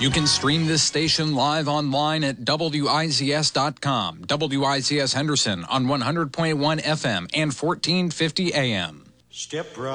You can stream this station live online at WICS.com. WICS Henderson on 100.1 FM and 1450 AM. Step right.